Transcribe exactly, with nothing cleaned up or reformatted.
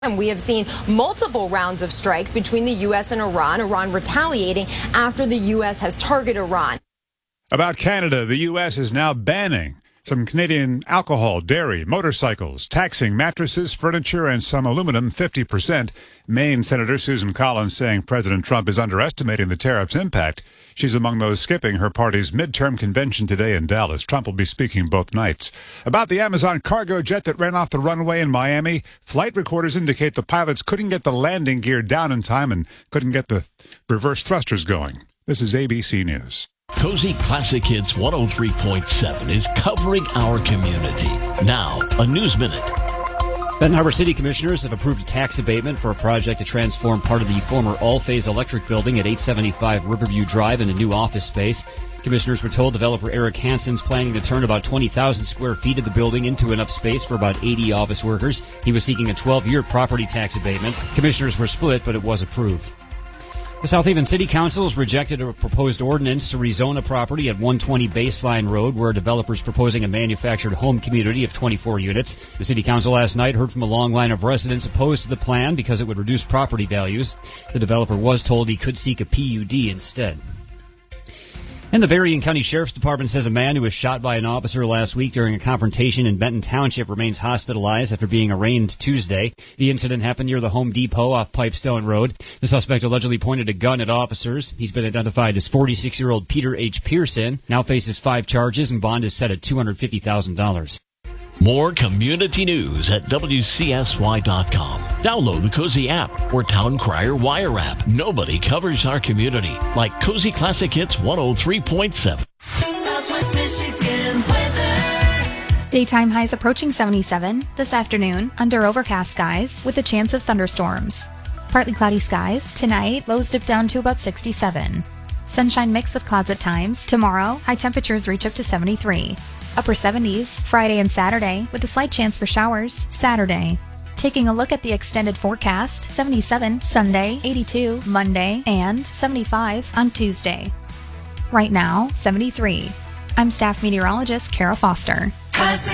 And we have seen multiple rounds of strikes between the U S and Iran, Iran retaliating after the U S has targeted Iran. About Canada, the U S is now banning some Canadian alcohol, dairy, motorcycles, taxing mattresses, furniture, and some aluminum fifty percent. Maine Senator Susan Collins saying President Trump is underestimating the tariff's impact. She's among those skipping her party's midterm convention today in Dallas. Trump will be speaking both nights. About the Amazon cargo jet that ran off the runway in Miami, flight recorders indicate the pilots couldn't get the landing gear down in time and couldn't get the reverse thrusters going. This is A B C News. Cozy Classic Hits one oh three point seven is covering our community. Now, a News Minute. Benton Harbor City Commissioners have approved a tax abatement for a project to transform part of the former All-Phase Electric building at eight seventy-five Riverview Drive into new office space. Commissioners were told developer Eric Hansen's planning to turn about twenty thousand square feet of the building into enough space for about eighty office workers. He was seeking a twelve-year property tax abatement. Commissioners were split, but it was approved. The South Haven City Council has rejected a proposed ordinance to rezone a property at one twenty Baseline Road, where a developer is proposing a manufactured home community of twenty-four units. The City Council last night heard from a long line of residents opposed to the plan because it would reduce property values. The developer was told he could seek a P U D instead. And the Berrien County Sheriff's Department says a man who was shot by an officer last week during a confrontation in Benton Township remains hospitalized after being arraigned Tuesday. The incident happened near the Home Depot off Pipestone Road. The suspect allegedly pointed a gun at officers. He's been identified as forty-six-year-old Peter H. Pearson, now faces five charges and bond is set at two hundred fifty thousand dollars. More community news at W C S Y dot com. Download the Cozy app or Town Crier Wire app. Nobody covers our community like Cozy Classic Hits one oh three point seven. Southwest Michigan weather. Daytime highs approaching seventy-seven this afternoon under overcast skies with a chance of thunderstorms. Partly cloudy skies tonight, lows dip down to about sixty-seven. Sunshine mixed with clouds at times. Tomorrow, high temperatures reach up to seventy-three. Upper seventies Friday and Saturday with a slight chance for showers Saturday. Taking a look at the extended forecast, seventy-seven Sunday, eighty-two Monday, and seventy-five on Tuesday. Right now, seventy-three. I'm staff meteorologist Kara Foster.